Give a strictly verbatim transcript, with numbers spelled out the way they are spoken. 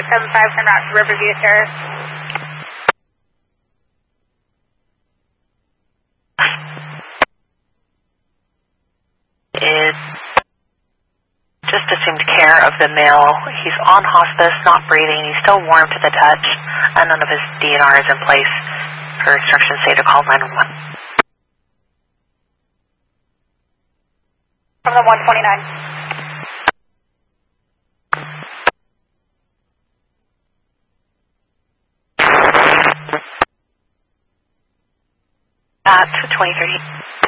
seven five, turn out to Riverview Terrace. Is just assumed care of the male. He's on hospice, not breathing. He's still warm to the touch, and none of his D N R is in place. Her instructions say to call nine one one. From the one twenty-nine. At twenty thirty.